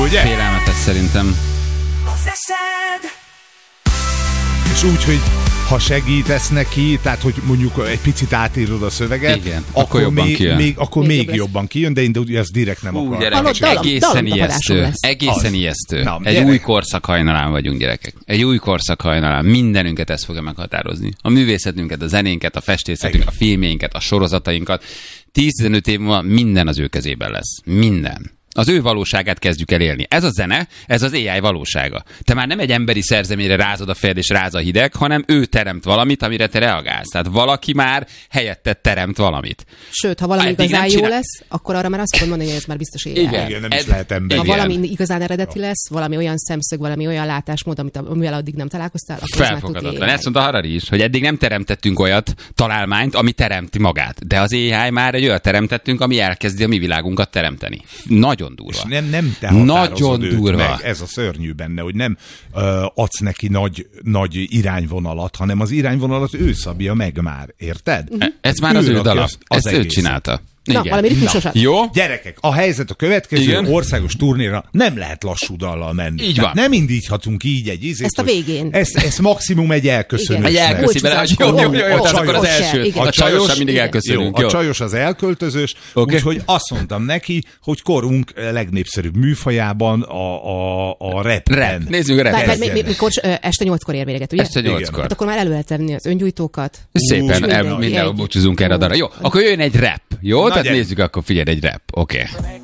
ugye? Félelmetes szerintem. És úgy, hogy ha segítesz neki, tehát hogy mondjuk egy picit átírod a szöveget, igen, akkor jobban kijön. Akkor még jobban kijön, de én ezt direkt nem akar. Gyerekek, egészen ijesztő. Egészen ijesztő. Na, egy új korszak hajnalán vagyunk, gyerekek. Egy új korszak hajnalán. Mindenünket ez fogja meghatározni. A művészetünket, a zenénket, a festészetünket, a filmjeinket, a sorozatainkat. 10-15 év múlva minden az ő kezében lesz. Minden. Az ő valóságát kezdjük el élni. Ez a zene, ez az AI valósága. Te már nem egy emberi szerzeményre rázod a fejed és ráz a hideg, hanem ő teremt valamit, amire te reagálsz. Tehát valaki már helyetted teremt valamit. Sőt, ha valami igazán jó lesz, akkor arra már azt fogod mondani, hogy ez már biztos AI. Igen, nem is lehet ember. Ha valami igazán eredeti lesz, valami olyan szemszög, valami olyan látásmód, amivel addig nem találkoztál, akkor felfogadatlan. Ezt mondta Harari is, hogy eddig nem teremtettünk olyat találmányt, ami teremti magát. De az AI már egy olyat teremtettünk, ami elkezdi a mi világunkat teremteni. Nagyon durva. És nem te határozod nagyon durva. Meg. Ez a szörnyű benne, hogy nem adsz neki nagy irányvonalat, hanem az irányvonalat ő szabja meg már. Érted? Ez már az ő dala. Ezt ő csinálta. Na, valami ritmusosat. Jó. Gyerekek, a helyzet a következő országos turnéra nem lehet lassú dallal menni. Így van. Nem indíthatunk így egy ízét. Ezt a végén. Ez maximum egy elköszönés. Egy elköszi bele, hogy jó, akkor az első. A csajosan mindig elköszönünk. A csajos az elköltözős, úgyhogy azt mondtam neki, hogy korunk legnépszerűbb műfajában a rapben. Nézzük a rapet. Mikor este 8-kor ér véget, ugye? Este 8-kor. Hát akkor már elő lehet tenni az öngyújtókat. Szépen, mindenhol búcsúzunk erre a darra. Jó, akkor jöjjön egy rap. Jó? Tehát nézzük, akkor figyelj, egy rap. Oké.